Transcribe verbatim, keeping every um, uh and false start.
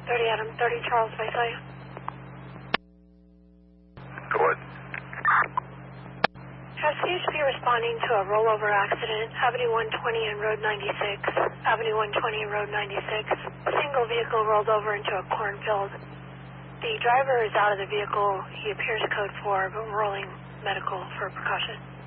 thirty Adam, thirty Charles, I saw you. Go ahead. Has C H P responding to a rollover accident, Avenue one twenty and Road ninety-six, Avenue one twenty and Road ninety-six. A single vehicle rolled over into a cornfield. The driver is out of the vehicle. He appears code four, but we're rolling medical for precaution.